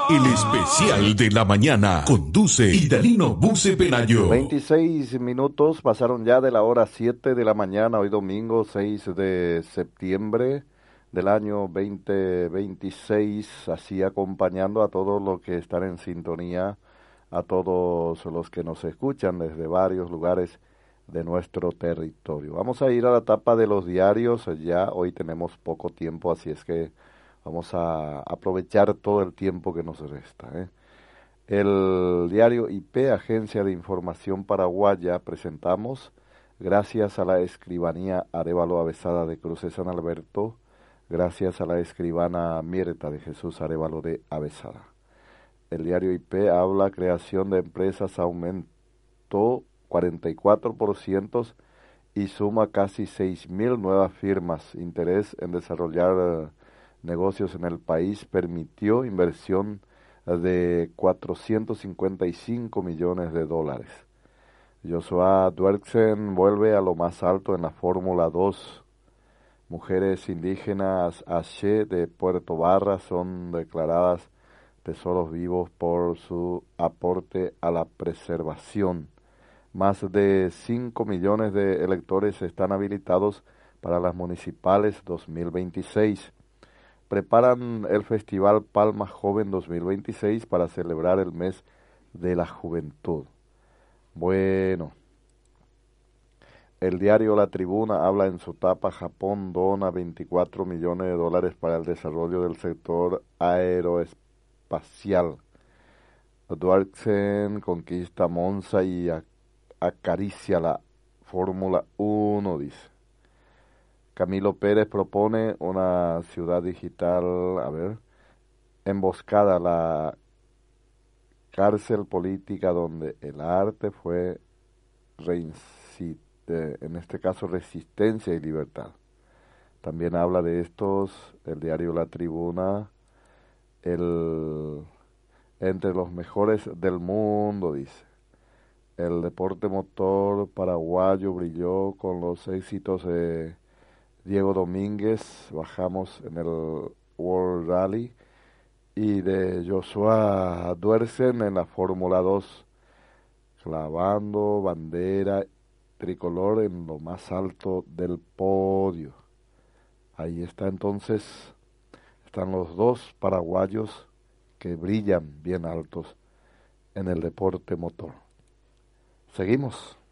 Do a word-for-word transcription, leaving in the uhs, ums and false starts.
El especial de la mañana conduce Idalino Buce Pelayo. veintiséis minutos pasaron ya de la hora siete de la mañana, hoy domingo seis de septiembre del año veinte veintiséis, así acompañando a todos los que están en sintonía, a todos los que nos escuchan desde varios lugares de nuestro territorio. Vamos a ir a la etapa de los diarios, ya hoy tenemos poco tiempo, así es que vamos a aprovechar todo el tiempo que nos resta, ¿eh? El diario I P, Agencia de Información Paraguaya, presentamos, gracias a la escribanía Arévalo Avesada de Cruces San Alberto, gracias a la escribana Mirta de Jesús Arévalo de Avesada. El diario I P habla, creación de empresas aumentó cuarenta y cuatro por ciento y suma casi seis mil nuevas firmas. Interés en desarrollar uh, negocios en el país permitió inversión de cuatrocientos cincuenta y cinco millones de dólares. Joshua Duerksen vuelve a lo más alto en la Fórmula dos. Mujeres indígenas Aché de Puerto Barra son declaradas tesoros vivos por su aporte a la preservación. Más de cinco millones de electores están habilitados para las municipales dos mil veintiséis. Preparan el Festival Palma Joven dos mil veintiséis para celebrar el mes de la juventud. Bueno, el diario La Tribuna habla en su tapa, Japón dona veinticuatro millones de dólares para el desarrollo del sector aeroespacial. Duartzen conquista Monza y acaricia la Fórmula uno, dice. Camilo Pérez propone una ciudad digital, a ver, emboscada, la cárcel política donde el arte fue, en este caso, resistencia y libertad. También habla de estos el diario La Tribuna, el entre los mejores del mundo, dice. El deporte motor paraguayo brilló con los éxitos de Diego Domínguez, bajamos en el World Rally, y de Joshua Duerksen en la Fórmula dos, clavando bandera tricolor en lo más alto del podio. Ahí está entonces, están los dos paraguayos que brillan bien altos en el deporte motor. Seguimos.